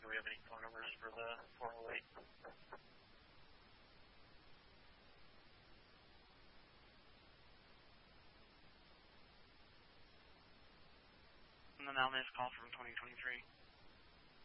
Do we have any phone numbers for the 408? And then now this call from 2023.